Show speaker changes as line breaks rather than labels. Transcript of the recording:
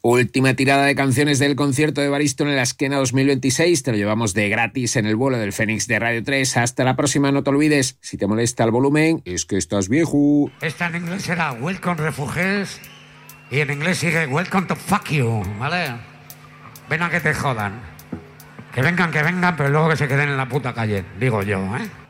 Última tirada de canciones del concierto de Evaristo en la Esquena 2026. Te lo llevamos de gratis en el vuelo del Fénix de Radio 3. Hasta la próxima, no te olvides. Si te molesta el volumen, es que estás viejo.
Esta en inglés era Welcome Refugees y en inglés sigue Welcome to Fuck You, ¿vale? Ven a que te jodan. Que vengan, pero luego que se queden en la puta calle, digo yo, ¿eh?